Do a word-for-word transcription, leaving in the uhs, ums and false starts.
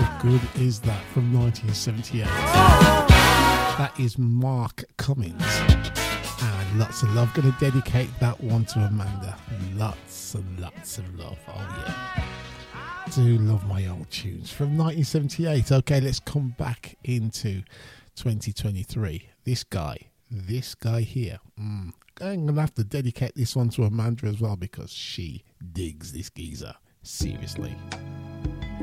How good is that from nineteen seventy-eight? That is Mark Cummings. And lots of love. Going to dedicate that one to Amanda. Lots and lots of love. Oh, yeah. Do love my old tunes from nineteen seventy-eight. Okay, let's come back into twenty twenty-three. This guy, this guy here. Mm, I'm going to have to dedicate this one to Amanda as well because she digs this geezer. Seriously.